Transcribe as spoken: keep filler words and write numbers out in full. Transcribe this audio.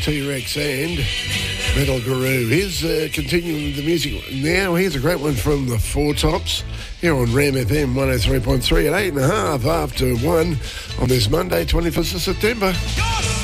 T-Rex and Metal Guru. Here's uh, continuing with the music now. Here's a great one from the Four Tops here on Ram F M one oh three point three at eight and a half after one on this Monday, twenty-first of September.